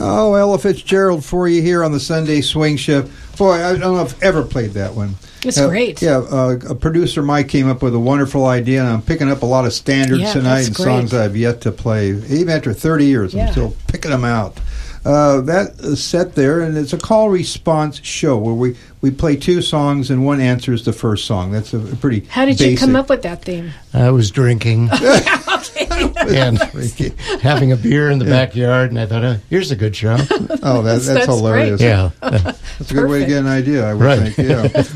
Oh, Ella Fitzgerald for you here on the Sunday Swing Shift. Boy, I don't know if I've ever played that one. It's great. Yeah, producer Mike came up with a wonderful idea, and I'm picking up a lot of standards tonight and songs I've yet to play. Even after 30 years, I'm still picking them out. That is set there, and it's a call-response show where we play two songs and one answers the first song. That's a pretty How did you come up with that theme? I was drinking and having a beer in the backyard, and I thought, here's a good show. Oh, that's hilarious. Great. Yeah. That's a good way to get an idea, I would think.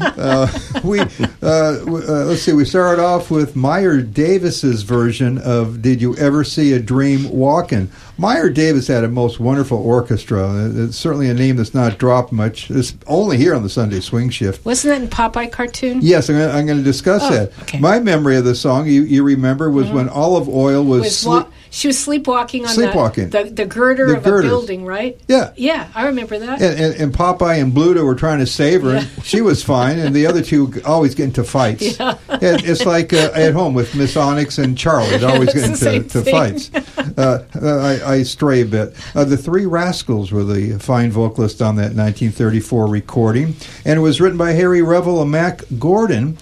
Yeah. Let's see. We started off with Meyer Davis's version of "Did You Ever See a Dream Walkin'?" Meyer Davis had a most wonderful orchestra. It's certainly a name that's not dropped much. It's only here on the Sunday Swing Shift. Wasn't that in Popeye cartoon? Yes, I'm going to discuss that. Okay. My memory of the song, you remember, was when Olive Oyl was she was sleepwalking on the girder of girders. A building, right? Yeah. Yeah, I remember that. And Popeye and Bluto were trying to save her, and she was fine, and the other two always get into fights. Yeah. It's like at home with Miss Onyx and Charlie. They always get into fights. I stray a bit. The Three Rascals were the fine vocalists on that 1934 recording, and it was written by Harry Revel and Mac Gordon.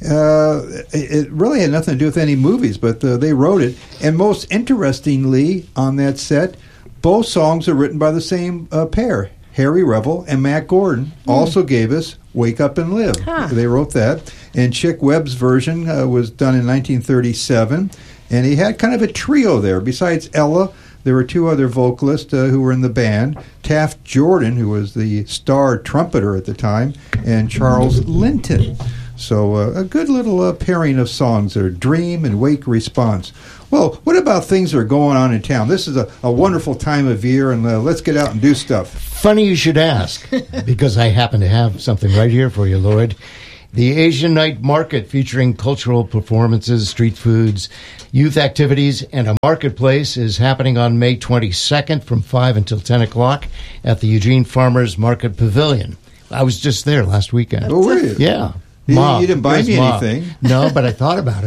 It really had nothing to do with any movies, but they wrote it. And most interestingly, on that set, both songs are written by the same pair. Harry Revel and Mac Gordon also gave us "Wake Up and Live." They wrote that. And Chick Webb's version was done in 1937. And he had kind of a trio there. Besides Ella, there were two other vocalists who were in the band. Taft Jordan, who was the star trumpeter at the time, and Charles Linton. So a good little pairing of songs there, Dream and Wake Response. Well, what about things that are going on in town? This is a wonderful time of year, and let's get out and do stuff. Funny you should ask, because I happen to have something right here for you, Lloyd. The Asian Night Market, featuring cultural performances, street foods, youth activities, and a marketplace, is happening on May 22nd from 5 until 10 o'clock at the Eugene Farmers Market Pavilion. I was just there last weekend. Oh, were you? Yeah. You didn't buy me anything. No, but I thought about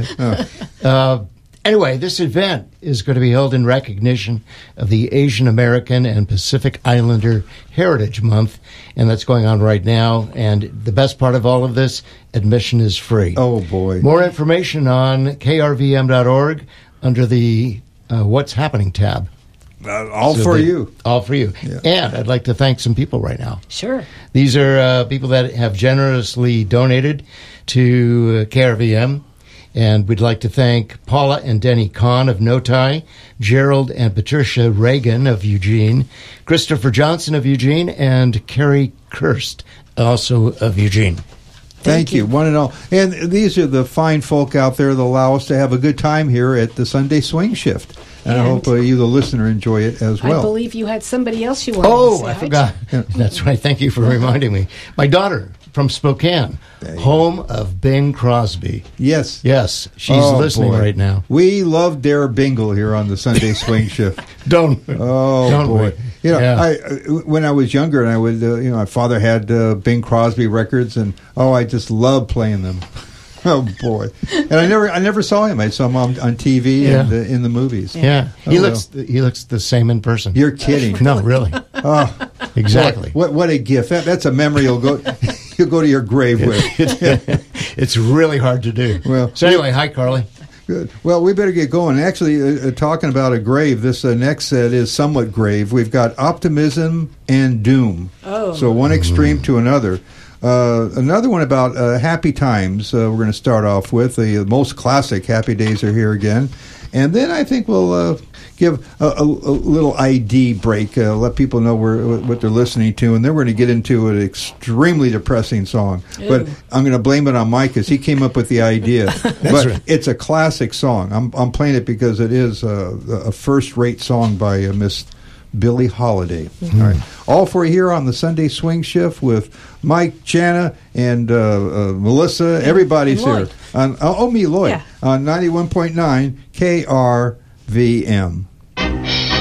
it. Anyway, this event is going to be held in recognition of the Asian American and Pacific Islander Heritage Month, and that's going on right now. And the best part of all of this, admission is free. Oh, boy. More information on krvm.org under the What's Happening tab. All for you. All for you. Yeah. And I'd like to thank some people right now. Sure. These are people that have generously donated to KRVM. And we'd like to thank Paula and Denny Kahn of Notai, Gerald and Patricia Reagan of Eugene, Christopher Johnson of Eugene, and Carrie Kirst, also of Eugene. Thank you, one and all. And these are the fine folk out there that allow us to have a good time here at the Sunday Swing Shift. And I hope you, the listener, enjoy it as well. I believe you had somebody else you wanted to say. Oh, I forgot. That's right. Thank you for reminding me. My daughter from Spokane, home of Bing Crosby. Yes. Yes. She's listening right now. We love Dare Bingle here on the Sunday Swing Shift. Don't boy. We? When I was younger, and I would, my father had Bing Crosby records, and I just loved playing them. Oh boy! And I never saw him. I saw him on TV and in the movies. Yeah, he looks the same in person. You're kidding? No, really. Oh, exactly. What a gift! That's a memory you'll go to your grave with. It's really hard to do. Well, so anyway, hi Carly. Good. Well, we better get going. Actually, talking about a grave, this next set is somewhat grave. We've got optimism and doom. Oh. So one extreme to another. Another one about happy times we're going to start off with. The most classic Happy Days Are Here Again. And then I think we'll give a little ID break, let people know what they're listening to. And then we're going to get into an extremely depressing song. Ew. But I'm going to blame it on Mike because he came up with the idea. But right. It's a classic song. I'm playing it because it is a first-rate song by Miss Billie Holiday. Mm-hmm. All right. All for you here on the Sunday Swing Shift with Mike, Jana, and Melissa. Everybody's here. Me, Lloyd. Yeah. On 91.9 KRVM.